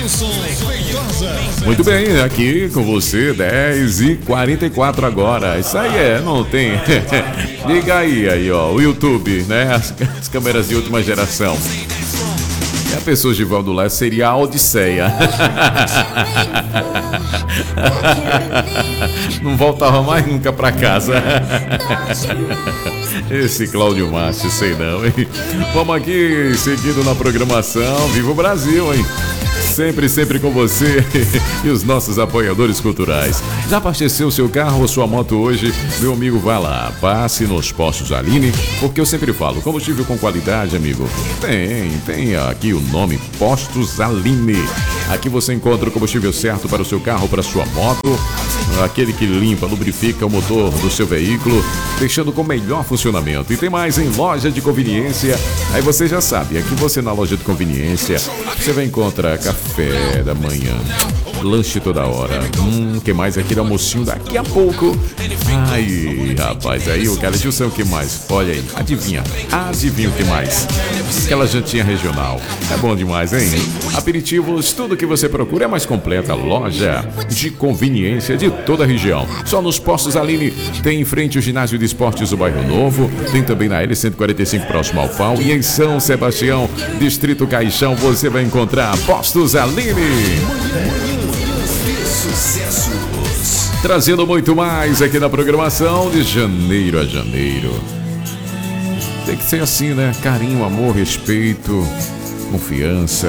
Muito bem, aqui com você, 10h44 agora. Isso aí não tem. Liga aí, ó, o YouTube, né? As câmeras de última geração. E a pessoa de Valdo lá seria a Odisseia. Não voltava mais nunca pra casa. Esse Cláudio Márcio, sei não, hein? Vamos aqui, seguindo na programação. Viva o Brasil, hein? Sempre com você e os nossos apoiadores culturais. Já abasteceu o seu carro ou sua moto hoje? Meu amigo, vá lá, passe nos postos Aline, porque eu sempre falo, combustível com qualidade, amigo, tem aqui o nome Postos Aline. Aqui você encontra o combustível certo para o seu carro, para a sua moto, aquele que limpa, lubrifica o motor do seu veículo, deixando com melhor funcionamento. E tem mais em loja de conveniência. Aí você já sabe, aqui você na loja de conveniência, você vai encontrar café da manhã, lanche toda hora. Que mais? Aquele almocinho daqui a pouco. Ai, rapaz, aí o cara Gilson, o que mais? Olha aí, adivinha o que mais? Aquela jantinha regional. É bom demais, hein? Aperitivos, tudo que você procura é mais completa. Loja de conveniência de toda a região. Só nos Postos Aline tem em frente o ginásio de esportes do Bairro Novo. Tem também na L145 próximo ao FAO. E em São Sebastião, Distrito Caixão, você vai encontrar Postos Aline. Trazendo muito mais aqui na programação de janeiro a janeiro. Tem que ser assim, né? Carinho, amor, respeito, confiança.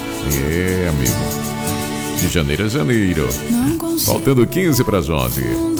Amigo. De janeiro a janeiro. Faltando 15 para as 11.